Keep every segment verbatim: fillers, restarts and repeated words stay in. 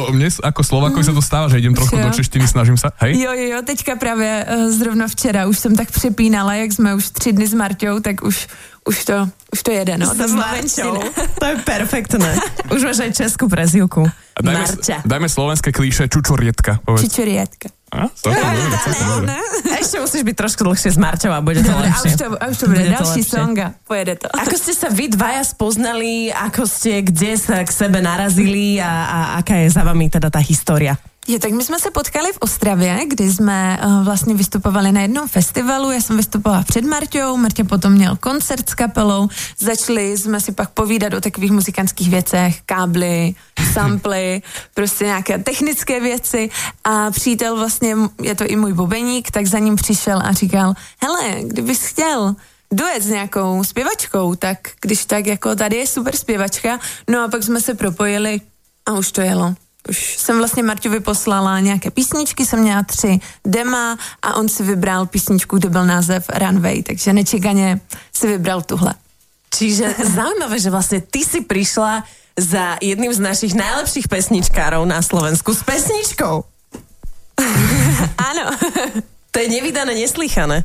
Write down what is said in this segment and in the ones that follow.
mne ako Slovákovi mm. sa to stáva, že idem trochu do češtiny, snažím sa, hej? Jo, jo, jo, teďka právě uh, zrovna včera už jsem tak přepínala, jak jsme už tři dny s Marťou, tak už Už to, už to jede, no. S Marťou. To je perfektné. Už máš aj českú prezývku. Dajme, Marťa. Dajme slovenské klíše čučorietka. Čučorietka. A? To je dobré. Ešte musíš byť trošku dlhšie s Marťou a bude to dobre, lepšie. A už to, a už to bude, bude ďalší song a pojede to. Ako ste sa vy dvaja spoznali, ako ste, kde sa k sebe narazili a, a aká je za vami teda tá história? Je, tak my jsme se potkali v Ostravě, kdy jsme uh, vlastně vystupovali na jednom festivalu, já jsem vystupovala před Marťou, Marťa potom měl koncert s kapelou, začali jsme si pak povídat o takových muzikantských věcech, kábly, samply, prostě nějaké technické věci a přítel vlastně, je to i můj bubeník, tak za ním přišel a říkal, hele, kdybys chtěl duet s nějakou zpěvačkou, tak když tak jako tady je super zpěvačka, no a pak jsme se propojili a už to jelo. Už jsem vlastně Marťovi poslala nějaké písničky, jsem měla tři dema a on si vybral písničku, kde byl název Runway, takže nečekaně si vybral tuhle. Čiže zaujímavé, že vlastne ty si prišla za jedným z našich najlepších pesničkárov na Slovensku s pesničkou. Áno. To je nevydané, neslychané.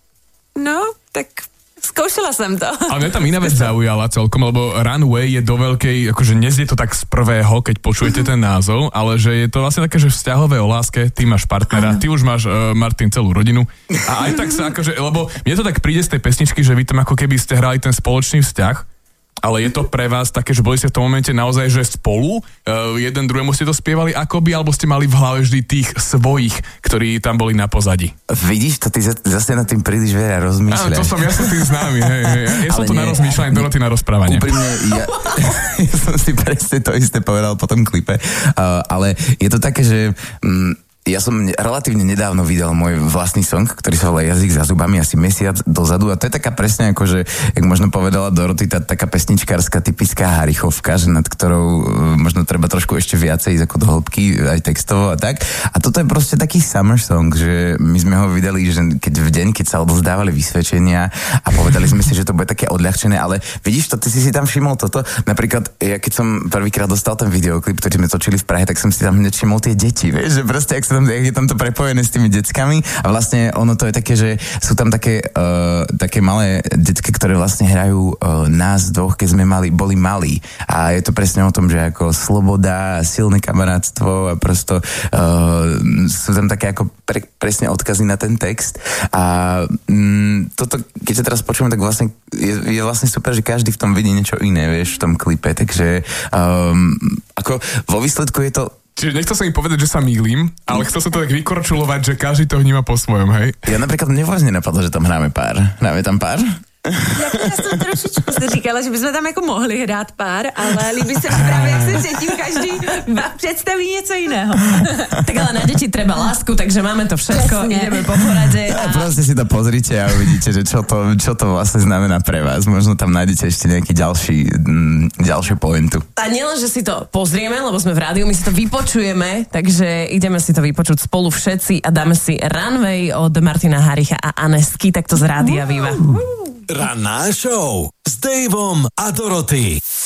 No, tak skúšala som to. Ale mňa tam iná vec zaujala celkom, lebo Runway je do veľkej, akože neznie to tak z prvého, keď počujete ten názov, ale že je to vlastne také, že vzťahové o láske, ty máš partnera, ty už máš, uh, Martin, celú rodinu a aj tak sa akože, lebo mne to tak príde z tej pesničky, že vy tam ako keby ste hrali ten spoločný vzťah, ale je to pre vás také, že boli ste v tom momente naozaj, že spolu, uh, jeden druhému ste to spievali akoby, alebo ste mali v hlave vždy tých svojich, ktorí tam boli na pozadí? Vidíš, to ty zase nad tým príliš veľa rozmýšľaš. Áno, to som ja som tým známy, hej, hej. Ja som to na rozmýšľanie, Doroty na rozprávanie. Úprimne, ja, ja som si presne to isté povedal po tom klipe, uh, ale je to také, že... Mm, ja som relatívne nedávno vydal môj vlastný song, ktorý sa volá Jazyk za zubami, asi mesiac dozadu a to je taká presne ako, že, jak možno povedala Doroty, tá taká pesničkárska typická harichovka, že nad ktorou možno treba trošku ešte viacej ísť ako do hĺbky, aj textovo a tak. A toto je proste taký summer song, že my sme ho vydali, že keď v deň, keď sa odovzdávali vysvedčenia a povedali sme si, že to bude také odľahčené, ale vidíš to, ty si si tam všimol toto. Napríklad, ja keď som prvýkrát dostal ten videoklip, ktorý sme točili v Prahe, tak som si tam hneď všimol tie deti, vieš, že proste, ak tam, je tam to prepojené s tými deckami a vlastne ono to je také, že sú tam také, uh, také malé detské, ktoré vlastne hrajú uh, nás dvoch, keď sme mali, boli malí a je to presne o tom, že ako sloboda, silné kamarátstvo a prosto uh, sú tam také ako pre, presne odkazy na ten text a um, toto, keď sa teraz počujem, tak vlastne je, je vlastne super, že každý v tom vidí niečo iné, vieš, v tom klipe, takže um, ako vo výsledku je to. Čiže nechcel som im povedať, že sa mýlim, ale chcel som to tak vykorčulovať, že každý to vníma po svojom, hej? Ja napríklad mne vôbec nenapadlo, že tam hráme pár. Hráme tam pár? Já jsem trošičku si říkala, že bychom tam jako mohli hrát pár, ale líbí se mi právě, jak se cítím, každý představí něco jiného. Tak ale na deti treba lásku, takže máme to všetko, Presne. Ideme po porade. A... Proste si to pozrite a uvidíte, že čo to, čo to vlastne znamená pre vás. Možno tam nájdete ešte nejaký ďalší, mm, ďalšiu pointu. A nielen, že si to pozrieme, lebo sme v rádiu, my si to vypočujeme, takže ideme si to vypočuť spolu všetci a dáme si Runway od Martina Haricha a Anesky, takto z Rádia Viva. Ranná show s Daveom a Doroty.